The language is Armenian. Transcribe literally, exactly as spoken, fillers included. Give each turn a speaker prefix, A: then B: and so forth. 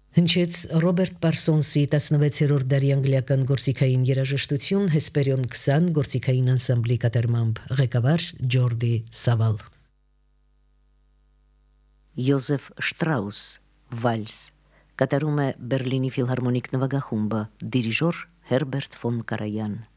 A: Հնչեց Ռոբերտ Պարսոնսի տասնվեցերորդ դարի անգլիական գործիքային երաժշտություն Հեսպերիոն քսան գործիքային անսամբլի կատարմամբ ղեկավար Ջորդի Սավալ։ Յոզեֆ Շտրաուս վալս կատարում է Բերլինի ֆիլհարմոնիկ նվագախումբը, դիրիժոր Հերբերտ ֆոն Կարայան։